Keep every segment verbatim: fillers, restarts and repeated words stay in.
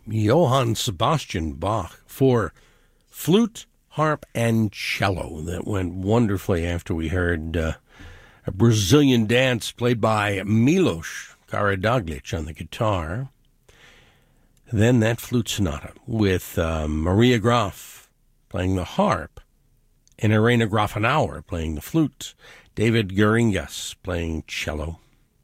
Johann Sebastian Bach for flute, harp, and cello. That went wonderfully after we heard uh, a Brazilian dance played by Milos Karadzic on the guitar. Then that flute sonata with uh, Maria Graf playing the harp and Irena Grafenauer playing the flute, David Geringas playing cello.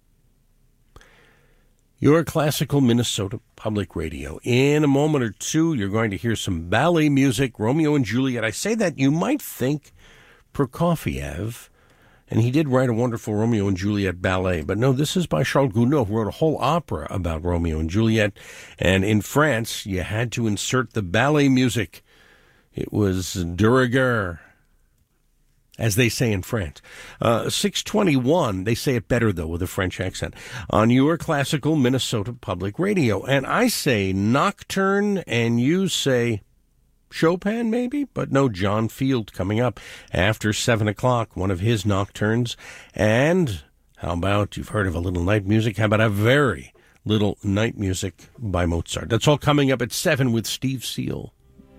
Your Classical Minnesota Public Radio. In a moment or two, you're going to hear some ballet music, Romeo and Juliet. I say that you might think Prokofiev, and he did write a wonderful Romeo and Juliet ballet, but no, this is by Charles Gounod, who wrote a whole opera about Romeo and Juliet, and in France, you had to insert the ballet music. It was de rigueur, as they say in France. Uh, six twenty-one, they say it better, though, with a French accent, on your Classical Minnesota Public Radio. And I say Nocturne, and you say Chopin, maybe? But no, John Field coming up after seven o'clock, one of his nocturnes. And how about, you've heard of a little night music, how about a very little night music by Mozart? That's all coming up at seven with Steve Seal.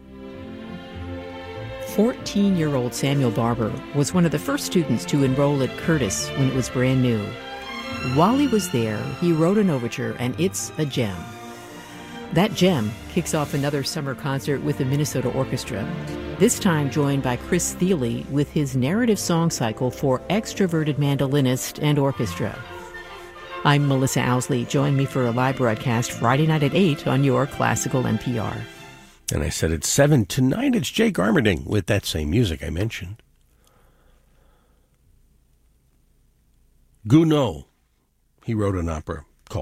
fourteen-year-old Samuel Barber was one of the first students to enroll at Curtis when it was brand new. While he was there, he wrote an overture, and it's a gem. That gem kicks off another summer concert with the Minnesota Orchestra, this time joined by Chris Thiele with his narrative song cycle for extroverted mandolinist and orchestra. I'm Melissa Owsley. Join me for a live broadcast Friday night at eight on your Classical N P R. And I said at seven tonight, it's Jake Armerding with that same music I mentioned. Gounod, he wrote an opera